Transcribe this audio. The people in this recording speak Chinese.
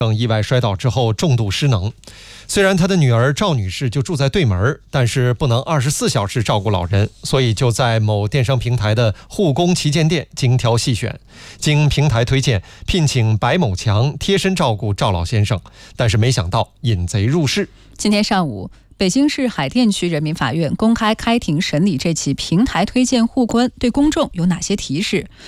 意外摔倒之后重度失能。虽然他的女儿赵女士就住在对门，但是不能24小时照顾老人，所以就在某电商平台的护工旗舰店精挑细选，经平台推荐聘请白某强贴身照顾赵老先生，但是没想到引贼入室。 今天上午，北京市海淀区人民法院公开开庭审理这起平台推荐护工对公众有哪些提示？